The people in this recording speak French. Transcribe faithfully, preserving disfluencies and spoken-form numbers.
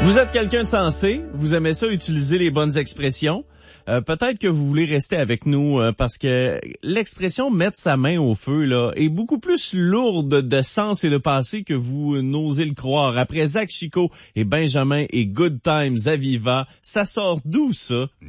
Vous êtes quelqu'un de sensé, vous aimez ça utiliser les bonnes expressions. Euh, peut-être que vous voulez rester avec nous euh, parce que l'expression mettre sa main au feu là est beaucoup plus lourde de sens et de passé que vous n'osez le croire. Après Zach Chico et Benjamin et Good Times à Viva, ça sort d'où ça?